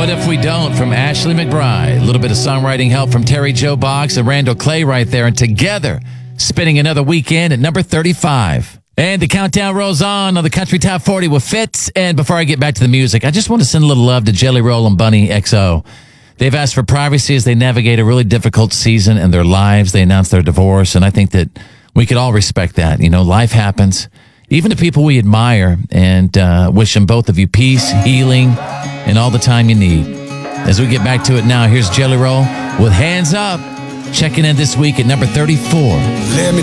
What If We Don't from Ashley McBride. A little bit of songwriting help from Terry Joe Boggs and Randall Clay right there. And together, spending another weekend at number 35. And the countdown rolls on the Country Top 40 with Fitz. And before I get back to the music, I just want to send a little love to Jelly Roll and Bunny XO. They've asked for privacy as they navigate a really difficult season in their lives. They announced their divorce. And I think that we could all respect that. You know, life happens. Even to people we admire, and wishing both of you peace, healing, and all the time you need. As we get back to it now, here's Jelly Roll with Hands Up, checking in this week at number 34. Let me